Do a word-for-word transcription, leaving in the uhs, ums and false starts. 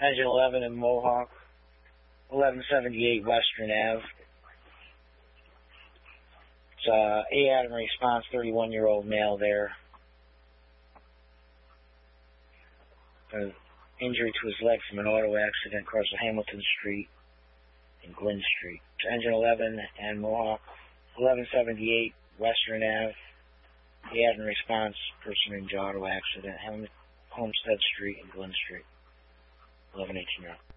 Engine eleven in Mohawk, eleven seventy-eight Western Ave. It's uh, A Adam response, thirty-one-year-old male there. Uh, injury to his leg from an auto accident across Hamilton Street and Glen Street. It's Engine eleven and Mohawk, eleven seventy-eight Western Ave. A Adam response, person in auto accident, Homestead Street and Glen Street. eleven eighteen.